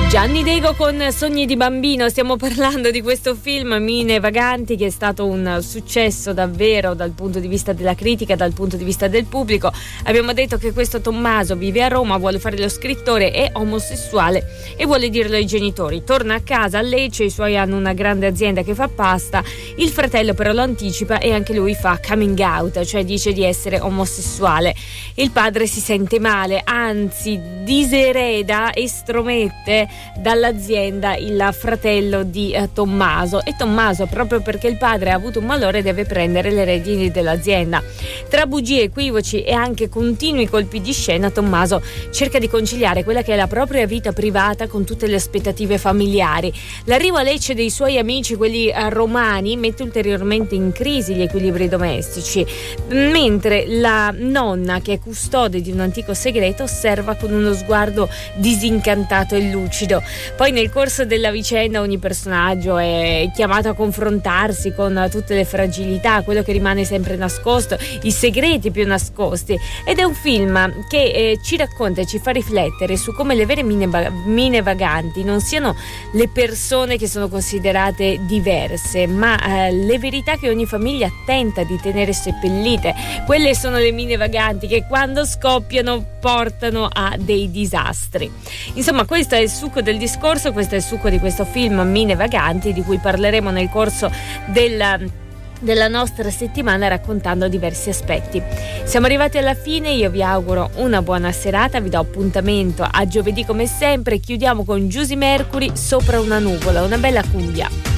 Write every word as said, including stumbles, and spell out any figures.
Gianni Dego con Sogni di bambino. Stiamo parlando di questo film Mine Vaganti, che è stato un successo davvero dal punto di vista della critica, dal punto di vista del pubblico. Abbiamo detto che questo Tommaso vive a Roma, vuole fare lo scrittore, è omosessuale e vuole dirlo ai genitori. Torna a casa a Lecce, i suoi hanno una grande azienda che fa pasta, il fratello però lo anticipa e anche lui fa coming out, cioè dice di essere omosessuale. Il padre si sente male, anzi disereda, estromette dall'azienda il fratello di eh, Tommaso, e Tommaso, proprio perché il padre ha avuto un malore, deve prendere le redini dell'azienda. Tra bugie, equivoci e anche continui colpi di scena, Tommaso cerca di conciliare quella che è la propria vita privata con tutte le aspettative familiari. L'arrivo a Lecce dei suoi amici, quelli eh, romani, mette ulteriormente in crisi gli equilibri domestici, mentre la nonna, che è custode di un antico segreto, osserva con uno sguardo disincantato e lucido. Poi nel corso della vicenda ogni personaggio è chiamato a confrontarsi con tutte le fragilità, quello che rimane sempre nascosto, i segreti più nascosti, ed è un film che eh, ci racconta e ci fa riflettere su come le vere mine, mine vaganti non siano le persone che sono considerate diverse, ma eh, le verità che ogni famiglia tenta di tenere seppellite. Quelle sono le mine vaganti che quando scoppiano portano a dei disastri. Insomma, questo è il succo del discorso, questo è il succo di questo film Mine Vaganti, di cui parleremo nel corso della della nostra settimana, raccontando diversi aspetti. Siamo arrivati alla fine, io vi auguro una buona serata, vi do appuntamento a giovedì come sempre. Chiudiamo con Giusy Mercury, Sopra una nuvola, una bella cumbia.